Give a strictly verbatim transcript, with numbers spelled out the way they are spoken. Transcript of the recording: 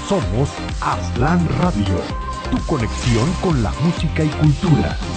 Somos Aslan Radio, tu conexión con la música y cultura.